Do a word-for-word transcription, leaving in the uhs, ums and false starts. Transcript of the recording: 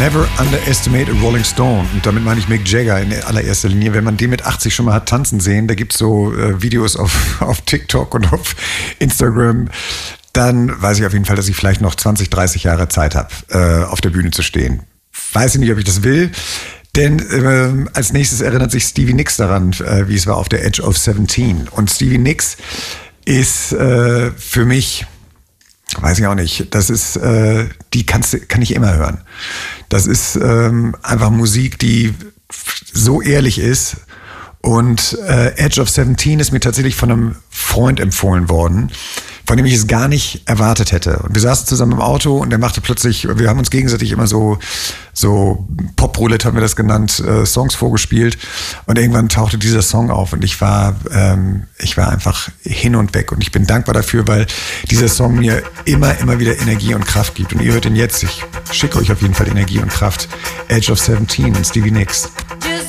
Never underestimate a Rolling Stone. Und damit meine ich Mick Jagger in allererster Linie. Wenn man den mit achtzig schon mal hat tanzen sehen, da gibt es so äh, Videos auf, auf TikTok und auf Instagram, dann weiß ich auf jeden Fall, dass ich vielleicht noch zwanzig, dreißig Jahre Zeit habe, äh, auf der Bühne zu stehen. Weiß ich nicht, ob ich das will. Denn äh, als nächstes erinnert sich Stevie Nicks daran, äh, wie es war auf der Edge of seventeen. Und Stevie Nicks ist äh, für mich, weiß ich auch nicht, das ist, äh, die kannst, kann ich immer hören. Das ist ähm, einfach Musik, die so ehrlich ist. Und äh, Edge of seventeen ist mir tatsächlich von einem Freund empfohlen worden, von dem ich es gar nicht erwartet hätte. Und wir saßen zusammen im Auto und er machte plötzlich, wir haben uns gegenseitig immer so, so Pop-Roulette haben wir das genannt, äh, Songs vorgespielt. Und irgendwann tauchte dieser Song auf und ich war, ähm, ich war einfach hin und weg. Und ich bin dankbar dafür, weil dieser Song mir immer, immer wieder Energie und Kraft gibt. Und ihr hört ihn jetzt. Ich schicke euch auf jeden Fall Energie und Kraft. Edge of seventeen und Stevie Nicks.